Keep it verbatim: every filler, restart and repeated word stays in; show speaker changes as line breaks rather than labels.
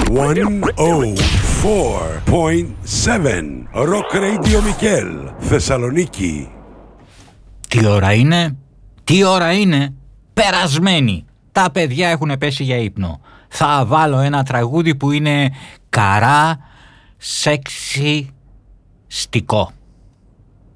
εκατόν τέσσερα κόμμα επτά Rock Radio Mikkel, Θεσσαλονίκη.
Τι ώρα είναι? Τι ώρα είναι? Περασμένη. Τα παιδιά έχουν πέσει για ύπνο. Θα βάλω ένα τραγούδι που είναι καρά σεξιστικό.